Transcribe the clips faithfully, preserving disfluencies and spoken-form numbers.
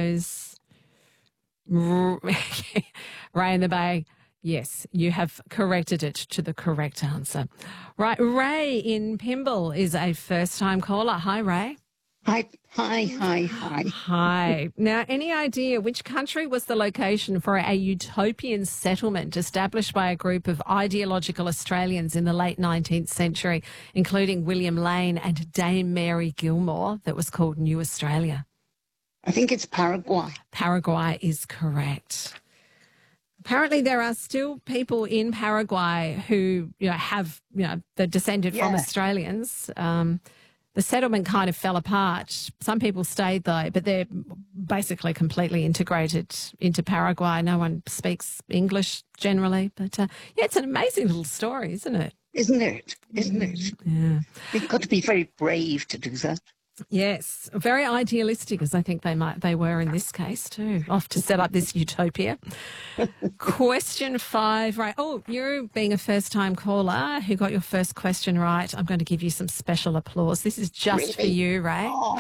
Meadows. Ray in the Bay. Yes, you have corrected it to the correct answer. Right, Ray in Pymble is a first-time caller. Hi, Ray. Hi, hi, hi, hi. Hi. Now, any idea which country was the location for a utopian settlement established by a group of ideological Australians in the late nineteenth century, including William Lane and Dame Mary Gilmore, that was called New Australia? I think it's Paraguay. Paraguay is correct. Apparently, there are still people in Paraguay who, you know, have, you know, they're descended Yeah. from Australians. Um, the settlement kind of fell apart. Some people stayed though, but they're basically completely integrated into Paraguay. No one speaks English generally, but uh, yeah, it's an amazing little story, isn't it? Isn't it? Isn't it? Yeah. You've got to be very brave to do that. Yes, very idealistic, as I think they might they were in this case too. Off to set up this utopia. Question five, right? Oh, you being a first-time caller who got your first question right, I'm going to give you some special applause. This is just for Really? you, Ray. Oh,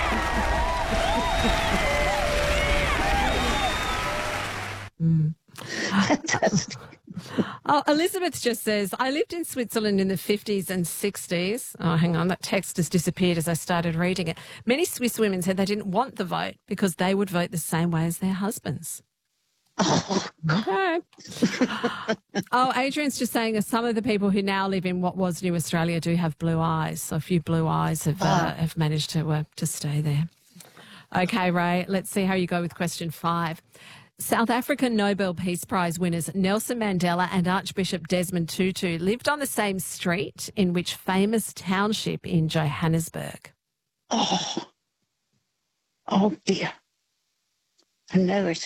fantastic. Oh, Elizabeth just says, I lived in Switzerland in the fifties and sixties. Oh, hang on, that text has disappeared as I started reading it. Many Swiss women said they didn't want the vote because they would vote the same way as their husbands. Oh, Okay. Oh, Adrian's just saying that some of the people who now live in what was New Australia do have blue eyes. So a few blue eyes have, uh, have managed to, uh, to stay there. Okay, Ray, let's see how you go with question five. South African Nobel Peace Prize winners Nelson Mandela and Archbishop Desmond Tutu lived on the same street in which famous township in Johannesburg? oh, oh dear. I know it.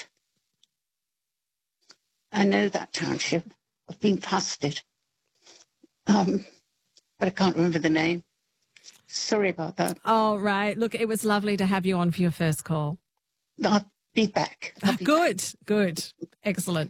I know that township. I've been past it. Um, but I can't remember the name. Sorry about that. Oh, right. Look, it was lovely to have you on for your first call. I'll be back. I'll be Good, good. Excellent.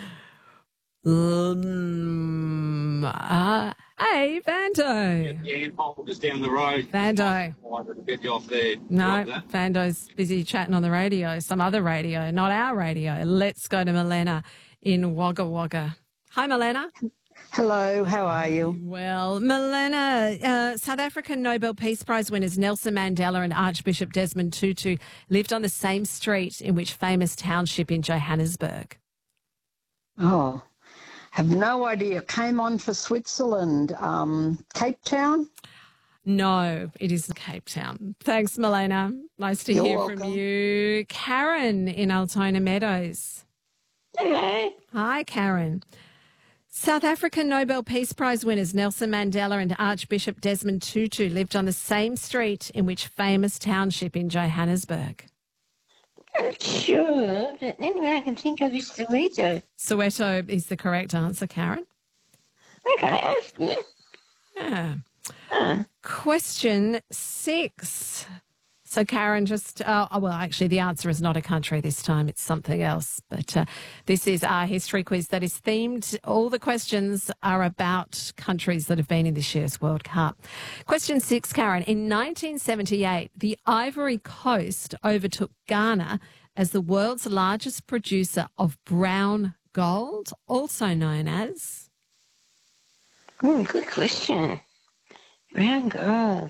Um, uh, hey, Vando. Yeah, Paul just down the road. Vando. I wanted to get you off there. No, Like that. Vando's busy chatting on the radio, some other radio, not our radio. Let's go to Milena in Wagga Wagga. Hi, Milena. Hello, how are you? Well, Milena, uh, South African Nobel Peace Prize winners Nelson Mandela and Archbishop Desmond Tutu lived on the same street in which famous township in Johannesburg? Oh, have no idea. Came on for Switzerland. Um, Cape Town? No, it isn't Cape Town. Thanks, Milena. Nice to You're hear welcome. from you. Karen in Altona Meadows. Hello. Hi, Karen. South African Nobel Peace Prize winners Nelson Mandela and Archbishop Desmond Tutu lived on the same street in which famous township in Johannesburg? I'm sure, but anyway, I can think of is Soweto. Soweto is the correct answer, Karen. Okay, that's good. Yeah. Uh, Question six. So, Karen, just, uh, oh, well, actually, the answer is not a country this time. It's something else. But uh, this is our history quiz that is themed. All the questions are about countries that have been in this year's World Cup. Question six, Karen. In nineteen seventy-eight, the Ivory Coast overtook Ghana as the world's largest producer of brown gold, also known as... oh, good question. Brown gold.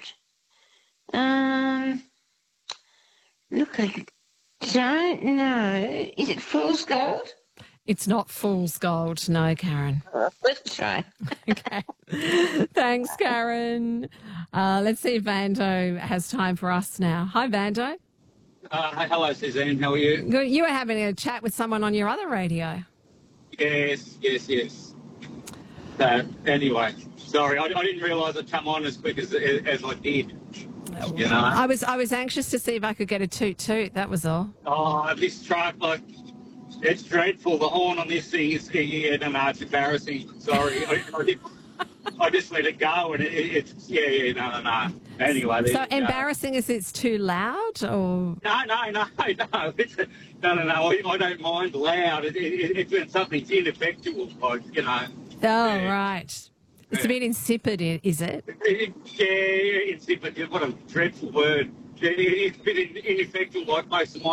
Um, look, I don't know. Is it fool's gold? It's not fool's gold, no, Karen. Oh, let's try. Okay. Thanks, Karen. Uh, let's see if Vando has time for us now. Hi, Vando. Uh, hi- hello, Suzanne. How are you? Good. You were having a chat with someone on your other radio. Yes, yes, yes. Uh, anyway, sorry, I, I didn't realise I'd come on as quick as, as I did. You know? I was I was anxious to see if I could get a toot toot. That was all. Oh, this truck, like, it's dreadful. The horn on this thing is, yeah, no, no, it's embarrassing. Sorry. I, I, did, I just let it go, and it, it, it's, yeah, yeah, no, no, no. Anyway. there So you go. embarrassing as it's too loud, or No, no, no, no. It's a, no, no, no. I, I don't mind loud. It, it, it's when something's ineffectual, like, you know. oh Yeah. right, it's a bit insipid, i- is it? It, it, yeah, insipid. What a dreadful word. It, it's a bit in, ineffectual, like most of my